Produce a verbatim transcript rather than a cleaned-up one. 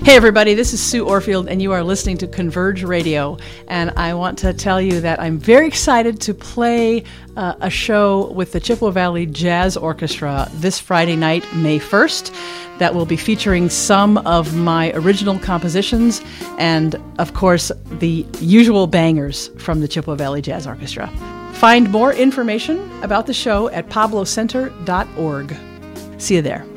Hey everybody, this is Sue Orfield and you are listening to Converge Radio, and I want to tell you that I'm very excited to play uh, a show with the Chippewa Valley Jazz Orchestra this Friday night, May first, that will be featuring some of my original compositions and, of course, the usual bangers from the Chippewa Valley Jazz Orchestra. Find more information about the show at pablo center dot org. See you there.